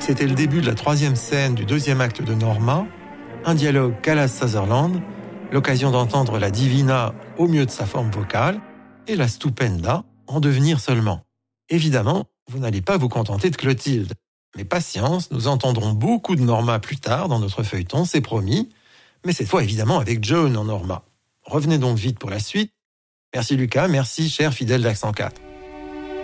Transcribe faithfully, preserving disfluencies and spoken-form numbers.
C'était le début de la troisième scène du deuxième acte de Norma, un dialogue Callas-Sutherland, l'occasion d'entendre la Divina au mieux de sa forme vocale et la Stupenda en devenir seulement. Évidemment, vous n'allez pas vous contenter de Clotilde. Mais patience, nous entendrons beaucoup de Norma plus tard dans notre feuilleton, c'est promis, mais cette fois évidemment avec Joan en Norma. Revenez donc vite pour la suite. Merci Lucas, merci cher fidèle d'Accent quatre.